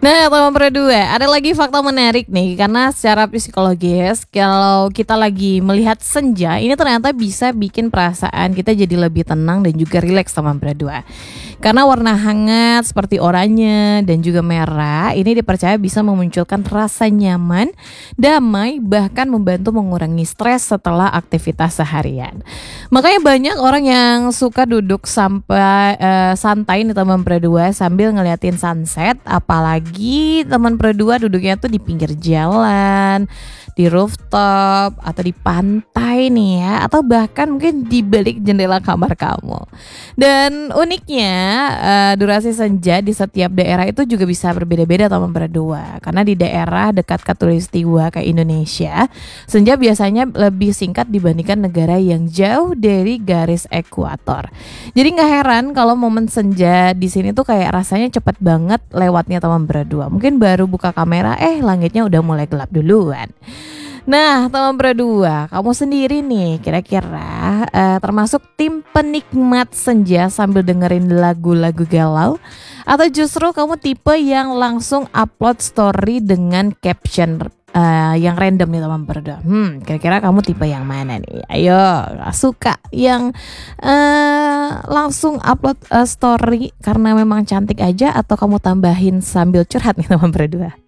Nah, teman berdua, ada lagi fakta menarik nih, karena secara psikologis, kalau kita lagi melihat senja, ini ternyata bisa bikin perasaan kita jadi lebih tenang dan juga rileks teman berdua. Karena warna hangat seperti oranye dan juga merah, ini dipercaya bisa memunculkan rasa nyaman, damai, bahkan membantu mengurangi stres setelah aktivitas seharian. Makanya banyak orang yang suka duduk sampai santai nih teman berdua sambil ngeliatin sunset, apalagi teman berdua duduknya tuh di pinggir jalan, di rooftop atau di pantai nih ya, atau bahkan mungkin di balik jendela kamar kamu. Dan uniknya durasi senja di setiap daerah itu juga bisa berbeda-beda teman berdua. Karena di daerah dekat Khatulistiwa kayak Indonesia, senja biasanya lebih singkat dibandingkan negara yang jauh dari garis ekuator. Jadi nggak heran kalau momen senja di sini tuh kayak rasanya cepet banget lewatnya teman berdua. Mungkin baru buka kamera, langitnya udah mulai gelap duluan. Nah, teman berdua, kamu sendiri nih kira-kira termasuk tim penikmat senja sambil dengerin lagu-lagu galau, atau justru kamu tipe yang langsung upload story dengan caption yang random nih teman berdua? Kira-kira kamu tipe yang mana nih? Ayo, suka yang langsung upload story karena memang cantik aja, atau kamu tambahin sambil curhat nih teman berdua?